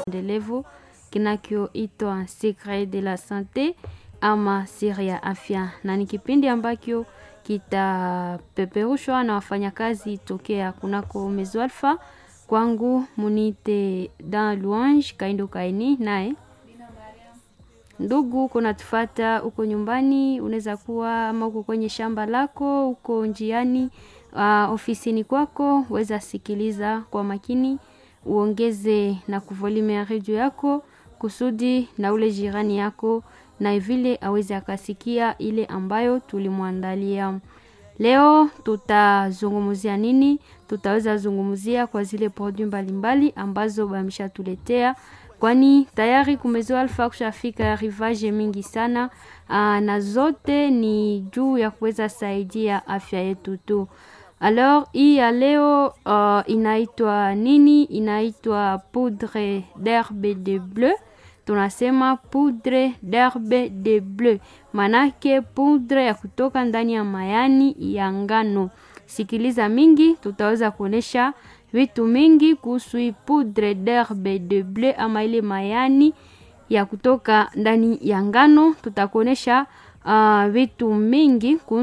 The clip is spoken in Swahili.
endelevu kinachoitwa Secret de la Sante ama siri ya afya, na ni kipindi ambacho kitapeperushwa na wafanyakazi tokea kunako Mezo Alpha. Kwangu munite dans Louange Kaindo Kaini naye ndugu kuna tufata uko nyumbani, unaweza kuwa ama uko kwenye shamba lako, uko njiani, ofisini kwako, weza sikiliza kwa makini, uongeze na kuvolume ya radio yako kusudi na ule jirani yako na vile aweze akasikia ile ambayo tulimwandalia. Leo tutazungumzia nini? Tutaweza zungumzia kwa zile produit mbalimbali ambazo bameshatuletea, kwani tayari kumezo Alpha kushafika rivage mingi sana, na zote ni juu ya kuweza saidia afya yetu tu. Alors hii ya leo inaitwa nini? Inaitwa poudre d'herbe de bleu. Tunasema poudre d'herbe de bleu, manake poudre ya kutoka ndani ya mayani ya ngano. Sikiliza mingi, tutaweza kuonesha vitu mingi kuhusu poudre d'herbe de bleu ama ile mayani ya kutoka ndani ya ngano. Tutakuonesha vitu mingi